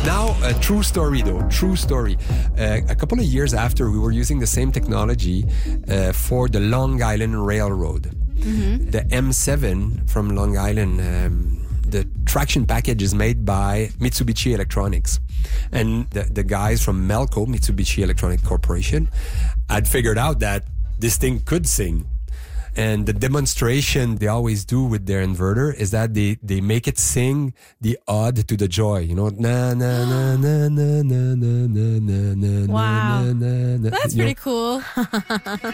Now, a true story though, true story. A couple of years after, we were using the same technology for the Long Island Railroad. The M7 from Long Island, the traction package is made by Mitsubishi Electronics. And the guys from Melco, Mitsubishi Electronic Corporation, had figured out that this thing could sing. And the demonstration they always do with their inverter is that they make it sing the ode to the joy. You know, na na na na na na na na na na. Wow. na na. That's You know, pretty cool.